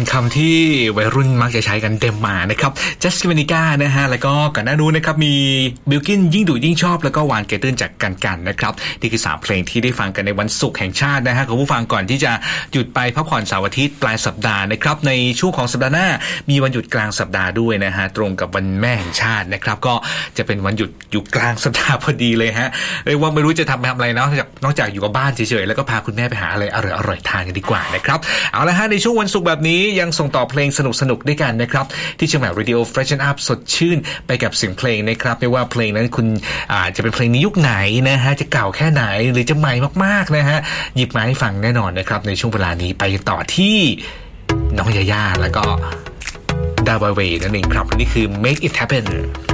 คำที่วัยรุ่นมักจะใช้กันเต็มมานะครับจัสติวานิก้านะฮะแล้วก็ก่อนหน้านู้นนะครับมีบิลกินยิ่งดูยิ่งชอบแล้วก็วานเกเติลจากกันนะครับนี่คือ3เพลงที่ได้ฟังกันในวันศุกร์แห่งชาตินะฮะคุณผู้ฟังก่อนที่จะหยุดไปพักผ่อนเสาร์อาทิตย์ปลายสัปดาห์นะครับในช่วงของสัปดาห์หน้ามีวันหยุดกลางสัปดาห์ด้วยนะฮะตรงกับวันแม่แห่งชาตินะครับก็จะเป็นวันหยุดอยู่กลางสัปดาห์พอดีเลยฮะเรียกว่าไม่รู้จะทำอะไรนอกจากอยู่กับบ้านเฉยๆแล้วก็พาคุณแม่ไปหาอะไรอร่อยๆทานกันดีกว่านะครับเอาละฮะในช่วงวันศุกร์แบบนี้ยังส่งต่อเพลงสนุกๆด้วยกันนะครับที่เชียงใหม่ Radio Freshen Up สดชื่นไปกับเสียงเพลงนะครับไม่ว่าเพลงนั้นคุณจะเป็นเพลงในยุคไหนนะฮะจะเก่าแค่ไหนหรือจะใหม่มากๆนะฮะหยิบมาให้ฟังแน่นอนนะครับในช่วงเวลานี้ไปต่อที่น้องยาย่าแล้วก็ดาวเวย์นั่นเองครับนี่คือ Make It Happen